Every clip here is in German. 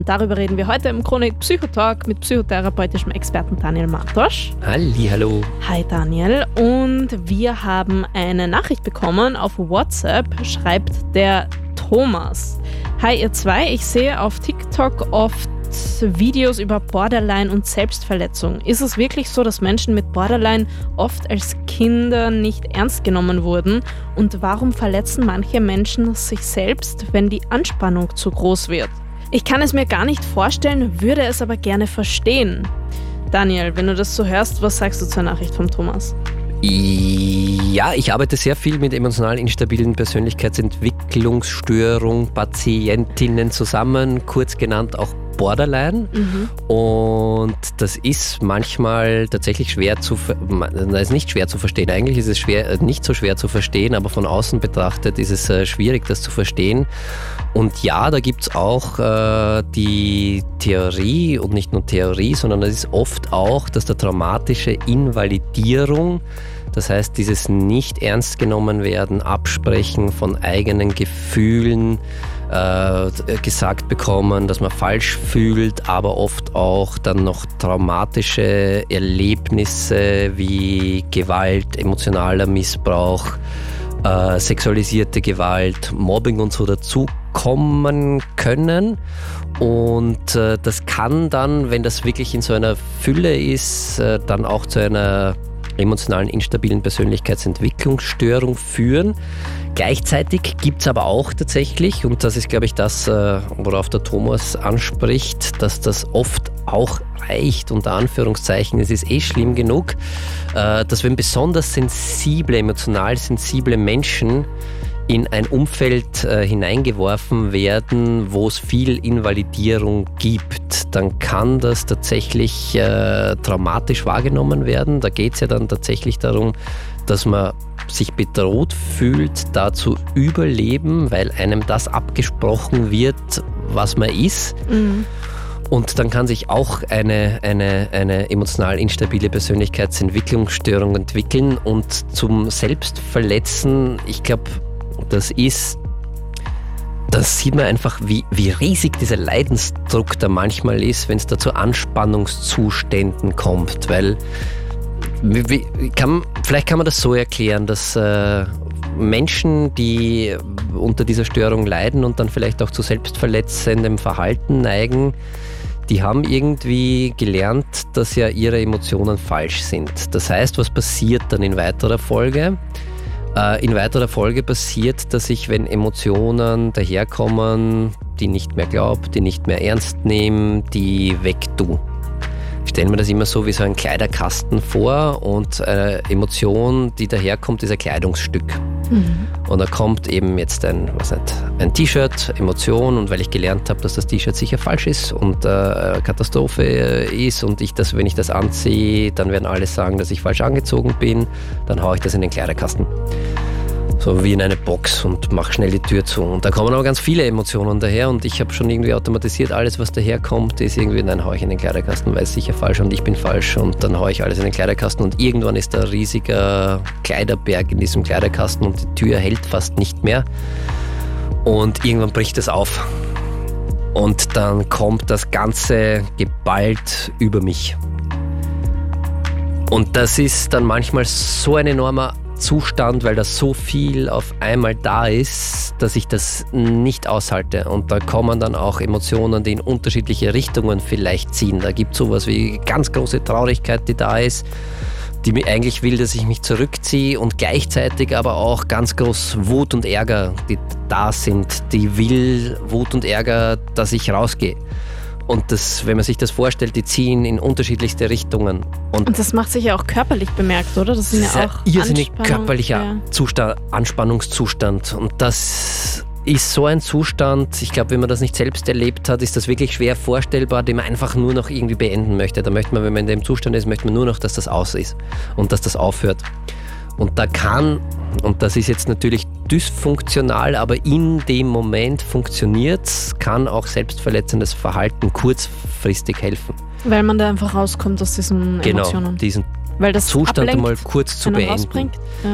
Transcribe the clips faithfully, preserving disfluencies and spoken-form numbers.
Darüber reden wir heute im Chronik Psychotalk mit psychotherapeutischem Experten Daniel Martosch. Hallihallo. Hi Daniel. Und wir haben eine Nachricht bekommen auf WhatsApp, schreibt der Thomas. Hi ihr zwei, ich sehe auf TikTok oft Videos über Borderline und Selbstverletzung. Ist es wirklich so, dass Menschen mit Borderline oft als Kinder nicht ernst genommen wurden? Und warum verletzen manche Menschen sich selbst, wenn die Anspannung zu groß wird? Ich kann es mir gar nicht vorstellen, würde es aber gerne verstehen. Daniel, wenn du das so hörst, was sagst du zur Nachricht von Thomas? Ja, ich arbeite sehr viel mit emotional instabilen Persönlichkeitsentwicklungsstörung Patientinnen zusammen, kurz genannt auch Borderline. Mhm. Und das ist manchmal tatsächlich schwer zu, das ist nicht schwer zu verstehen. Eigentlich ist es schwer, nicht so schwer zu verstehen, aber von außen betrachtet ist es äh, schwierig, das zu verstehen. Und ja, da gibt es auch äh, die Theorie und nicht nur Theorie, sondern es ist oft auch, dass der traumatische Invalidierung, das heißt dieses nicht ernst genommen werden, Absprechen von eigenen Gefühlen, äh, gesagt bekommen, dass man falsch fühlt, aber oft auch dann noch traumatische Erlebnisse wie Gewalt, emotionaler Missbrauch, äh, sexualisierte Gewalt, Mobbing und so dazukommen können. Und äh, das kann dann, wenn das wirklich in so einer Fülle ist, äh, dann auch zu einer emotionalen instabilen Persönlichkeitsentwicklungsstörung führen. Gleichzeitig gibt es aber auch tatsächlich, und das ist, glaube ich, das, worauf der Thomas anspricht, dass das oft auch reicht, unter Anführungszeichen, es ist eh schlimm genug, dass wenn besonders sensible, emotional sensible Menschen in ein Umfeld äh, hineingeworfen werden, wo es viel Invalidierung gibt, dann kann das tatsächlich äh, traumatisch wahrgenommen werden. Da geht es ja dann tatsächlich darum, dass man sich bedroht fühlt, da zu überleben, weil einem das abgesprochen wird, was man ist. Mhm. Und dann kann sich auch eine, eine, eine emotional instabile Persönlichkeitsentwicklungsstörung entwickeln. Und zum Selbstverletzen, ich glaube, das ist, das sieht man einfach, wie, wie riesig dieser Leidensdruck da manchmal ist, wenn es da zu Anspannungszuständen kommt. Weil, wie, kann, vielleicht kann man das so erklären, dass äh, Menschen, die unter dieser Störung leiden und dann vielleicht auch zu selbstverletzendem Verhalten neigen, die haben irgendwie gelernt, dass ja ihre Emotionen falsch sind. Das heißt, was passiert dann in weiterer Folge? In weiterer Folge passiert, dass ich, wenn Emotionen daherkommen, die nicht mehr glaube, die nicht mehr ernst nehme, die wegtue. Ich stelle mir das immer so wie so ein Kleiderkasten vor und eine Emotion, die daherkommt, ist ein Kleidungsstück. Mhm. Und da kommt eben jetzt ein, was nicht, ein T-Shirt, Emotion, und weil ich gelernt habe, dass das T-Shirt sicher falsch ist und äh, Katastrophe ist und ich das, wenn ich das anziehe, dann werden alle sagen, dass ich falsch angezogen bin, dann haue ich das in den Kleiderkasten. So wie in eine Box und mache schnell die Tür zu. Und da kommen aber ganz viele Emotionen daher und ich habe schon irgendwie automatisiert, alles was daherkommt, ist irgendwie, nein, haue ich in den Kleiderkasten, weil es sicher falsch und ich bin falsch, und dann haue ich alles in den Kleiderkasten und irgendwann ist da ein riesiger Kleiderberg in diesem Kleiderkasten und die Tür hält fast nicht mehr und irgendwann bricht es auf und dann kommt das Ganze geballt über mich. Und das ist dann manchmal so ein enormer Zustand, weil da so viel auf einmal da ist, dass ich das nicht aushalte. Und da kommen dann auch Emotionen, die in unterschiedliche Richtungen vielleicht ziehen. Da gibt es sowas wie ganz große Traurigkeit, die da ist, die mir eigentlich will, dass ich mich zurückziehe, und gleichzeitig aber auch ganz groß Wut und Ärger, die da sind. Die will Wut und Ärger, dass ich rausgehe. Und das, wenn man sich das vorstellt, die ziehen in unterschiedlichste Richtungen. Und, und das macht sich ja auch körperlich bemerkt, oder? Das sind ja auch irrsinnig körperlicher ja. Zustand, Anspannungszustand. Und das ist so ein Zustand, ich glaube, wenn man das nicht selbst erlebt hat, ist das wirklich schwer vorstellbar, den man einfach nur noch irgendwie beenden möchte. Da möchte man, wenn man in dem Zustand ist, möchte man nur noch, dass das aus ist und dass das aufhört. Und da kann, und das ist jetzt natürlich dysfunktional, aber in dem Moment funktioniert es, kann auch selbstverletzendes Verhalten kurzfristig helfen. Weil man da einfach rauskommt aus diesen genau, Emotionen. Diesen Weil das Zustand ablenkt, einmal kurz zu beenden. Ja.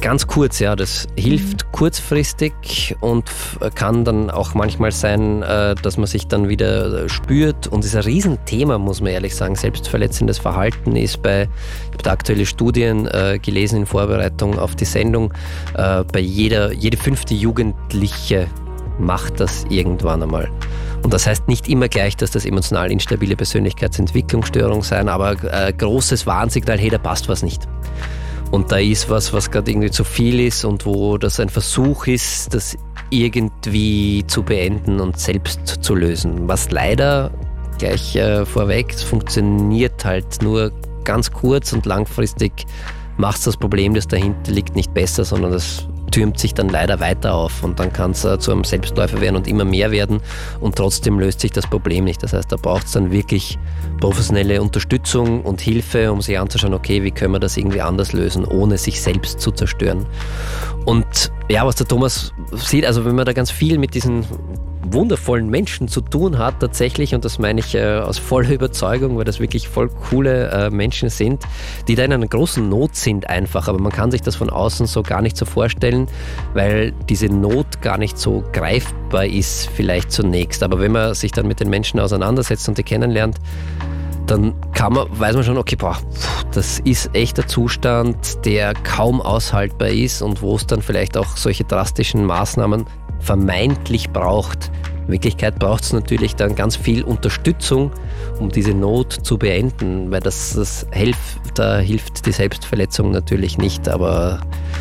ganz kurz, ja, das hilft mhm. kurzfristig und kann dann auch manchmal sein, dass man sich dann wieder spürt und ist ein Riesenthema, muss man ehrlich sagen. Selbstverletzendes Verhalten ist bei, ich habe da aktuelle Studien äh, gelesen in Vorbereitung auf die Sendung, äh, bei jeder, jede fünfte Jugendliche macht das irgendwann einmal. Und das heißt nicht immer gleich, dass das emotional instabile Persönlichkeitsentwicklungsstörung sein, aber äh, großes Warnsignal, hey, da passt was nicht. Und da ist was, was gerade irgendwie zu viel ist und wo das ein Versuch ist, das irgendwie zu beenden und selbst zu lösen. Was leider gleich äh, vorweg, es funktioniert halt nur ganz kurz und langfristig macht es das Problem, das dahinter liegt, nicht besser, sondern das türmt sich dann leider weiter auf und dann kann es äh, zu einem Selbstläufer werden und immer mehr werden und trotzdem löst sich das Problem nicht. Das heißt, da braucht es dann wirklich professionelle Unterstützung und Hilfe, um sich anzuschauen, okay, wie können wir das irgendwie anders lösen, ohne sich selbst zu zerstören. Und ja, was der Thomas sieht, also wenn man da ganz viel mit diesen wundervollen Menschen zu tun hat tatsächlich, und das meine ich äh, aus voller Überzeugung, weil das wirklich voll coole äh, Menschen sind, die da in einer großen Not sind einfach, aber man kann sich das von außen so gar nicht so vorstellen, weil diese Not gar nicht so greifbar ist vielleicht zunächst, aber wenn man sich dann mit den Menschen auseinandersetzt und die kennenlernt, dann kann man, weiß man schon, okay, boah, das ist echt ein Zustand, der kaum aushaltbar ist und wo es dann vielleicht auch solche drastischen Maßnahmen vermeintlich braucht. In Wirklichkeit braucht es natürlich dann ganz viel Unterstützung, um diese Not zu beenden, weil das, das hilft, da hilft die Selbstverletzung natürlich nicht, aber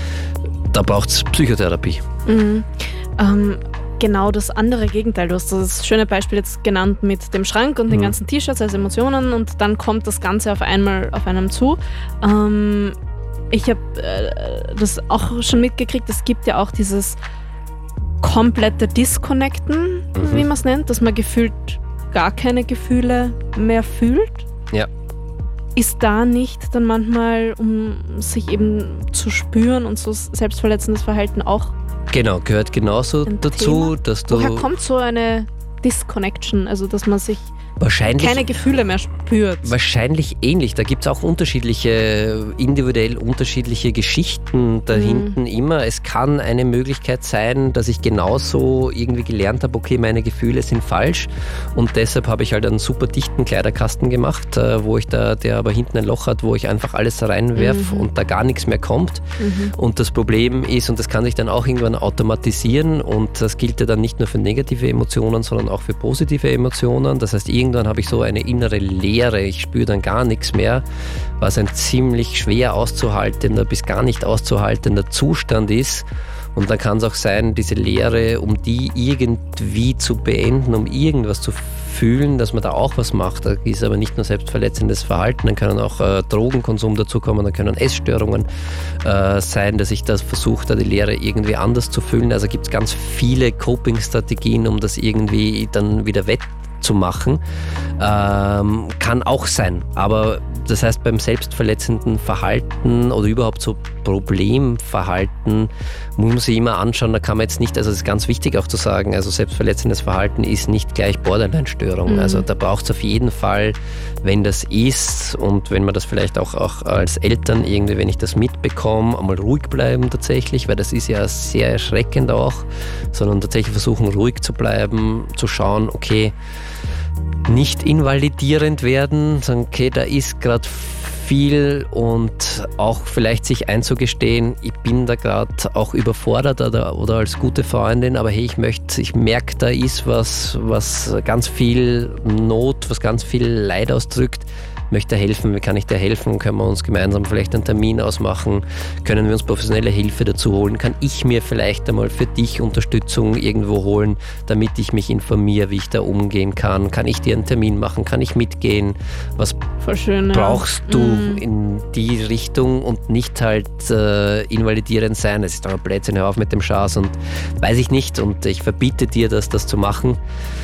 da braucht es Psychotherapie. Mhm. Ähm, genau das andere Gegenteil. Du hast das schöne Beispiel jetzt genannt mit dem Schrank und den mhm. ganzen T-Shirts als Emotionen und dann kommt das Ganze auf einmal auf einem zu. Ähm, ich habe äh, das auch schon mitgekriegt, es gibt ja auch dieses komplette Disconnecten, mhm. wie man es nennt, dass man gefühlt gar keine Gefühle mehr fühlt. Ja. Ist da nicht dann manchmal, um sich eben zu spüren und so selbstverletzendes Verhalten auch? Genau, gehört genauso dazu, Thema? Dass du... Woher kommt so eine Disconnection, also dass man sich Wahrscheinlich, keine Gefühle mehr spürt? Wahrscheinlich ähnlich. Da gibt es auch unterschiedliche, individuell unterschiedliche Geschichten dahinten mhm. immer. Es kann eine Möglichkeit sein, dass ich genauso irgendwie gelernt habe, okay, meine Gefühle sind falsch und deshalb habe ich halt einen super dichten Kleiderkasten gemacht, wo ich da, der aber hinten ein Loch hat, wo ich einfach alles reinwerfe mhm. und da gar nichts mehr kommt. Mhm. Und das Problem ist, und das kann sich dann auch irgendwann automatisieren und das gilt ja dann nicht nur für negative Emotionen, sondern auch für positive Emotionen. Das heißt, irgendwann habe ich so eine innere Leere, ich spüre dann gar nichts mehr, was ein ziemlich schwer auszuhaltender bis gar nicht auszuhaltender Zustand ist. Und dann kann es auch sein, diese Leere, um die irgendwie zu beenden, um irgendwas zu fühlen, dass man da auch was macht. Da ist aber nicht nur selbstverletzendes Verhalten, dann können auch äh, Drogenkonsum dazukommen, dann können Essstörungen äh, sein, dass ich das versuche, da die Leere irgendwie anders zu füllen. Also gibt es ganz viele Coping-Strategien, um das irgendwie dann wieder wett zu machen, ähm, kann auch sein. Aber das heißt, beim selbstverletzenden Verhalten oder überhaupt so Problemverhalten muss man sich immer anschauen, da kann man jetzt nicht, also das ist ganz wichtig auch zu sagen, also selbstverletzendes Verhalten ist nicht gleich Borderline-Störung. Mhm. Also da braucht es auf jeden Fall, wenn das ist und wenn man das vielleicht auch, auch als Eltern irgendwie, wenn ich das mitbekomme, einmal ruhig bleiben tatsächlich, weil das ist ja sehr erschreckend auch, sondern tatsächlich versuchen ruhig zu bleiben, zu schauen, okay, nicht invalidierend werden, sagen, okay, da ist gerade viel und auch vielleicht sich einzugestehen, ich bin da gerade auch überfordert oder, oder als gute Freundin, aber hey, ich möchte, ich merke, da ist was, was ganz viel Not, was ganz viel Leid ausdrückt, möchte helfen, wie kann ich dir helfen, können wir uns gemeinsam vielleicht einen Termin ausmachen, können wir uns professionelle Hilfe dazu holen, kann ich mir vielleicht einmal für dich Unterstützung irgendwo holen, damit ich mich informiere, wie ich da umgehen kann, kann ich dir einen Termin machen, kann ich mitgehen, was Voll schön, brauchst ja. du mm. in die Richtung und nicht halt äh, invalidierend sein, es ist doch ein Blödsinn, hör auf mit dem Schaß und weiß ich nicht und ich verbiete dir das, das zu machen.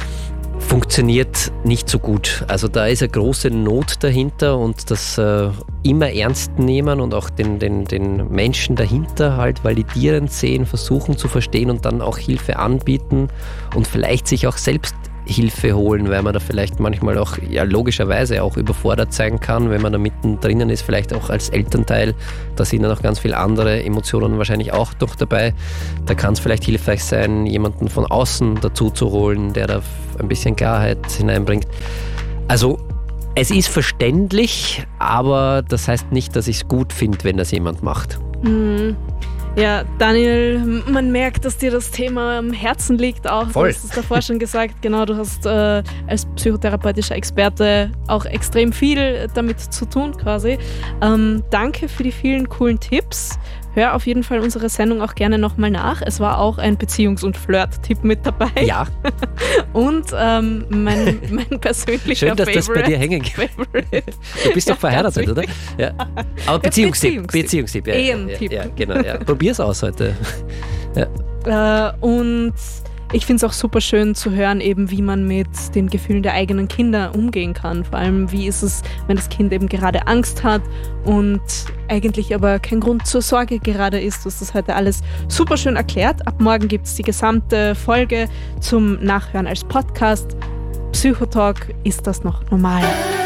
Funktioniert nicht so gut. Also da ist eine große Not dahinter und das äh, immer ernst nehmen und auch den, den, den Menschen dahinter halt validierend sehen, versuchen zu verstehen und dann auch Hilfe anbieten und vielleicht sich auch selbst Hilfe holen, weil man da vielleicht manchmal auch ja, logischerweise auch überfordert sein kann, wenn man da mittendrin ist, vielleicht auch als Elternteil. Da sind dann auch ganz viele andere Emotionen wahrscheinlich auch noch dabei. Da kann es vielleicht hilfreich sein, jemanden von außen dazu zu holen, der da ein bisschen Klarheit hineinbringt. Also es ist verständlich, aber das heißt nicht, dass ich es gut finde, wenn das jemand macht. Mhm. Ja, Daniel, man merkt, dass dir das Thema am Herzen liegt auch. Voll. Du hast es davor schon gesagt, genau, du hast äh, als psychotherapeutischer Experte auch extrem viel damit zu tun quasi. Ähm, danke für die vielen coolen Tipps. Hör auf jeden Fall unsere Sendung auch gerne nochmal nach. Es war auch ein Beziehungs- und Flirt-Tipp mit dabei. Ja. Und ähm, mein, mein persönlicher Schön, dass Favorite, das bei dir hängen bleibt. Du bist doch verheiratet, oder? Ja. Aber Beziehungstipp. Beziehungstipp. Ja, Ehentipp. Ja, ja, genau. Ja. Probier's aus heute. Ja. Äh, und ich finde es auch super schön zu hören, eben wie man mit den Gefühlen der eigenen Kinder umgehen kann. Vor allem, wie ist es, wenn das Kind eben gerade Angst hat und eigentlich aber kein Grund zur Sorge gerade ist. Du hast das heute alles super schön erklärt. Ab morgen gibt es die gesamte Folge zum Nachhören als Podcast. Psychotalk, ist das noch normal?